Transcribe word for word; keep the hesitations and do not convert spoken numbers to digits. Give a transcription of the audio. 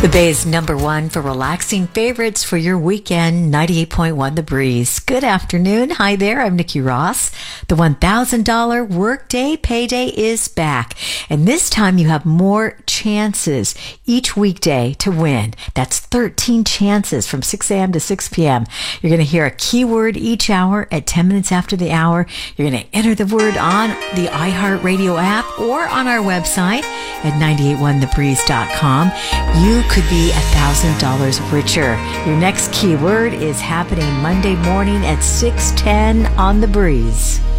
The Bay's number one for relaxing favorites for your weekend, ninety-eight point one The Breeze. Good afternoon. Hi there. I'm Nikki Ross. The one thousand dollars Workday Payday is back. And this time you have more chances each weekday to win. That's thirteen chances from six a.m. to six p.m. You're going to hear a keyword each hour at ten minutes after the hour. You're going to enter the word on the iHeartRadio app or on our website at nine eight one the breeze dot com. You could be one thousand dollars richer. Your next keyword is happening Monday morning at six ten on The Breeze.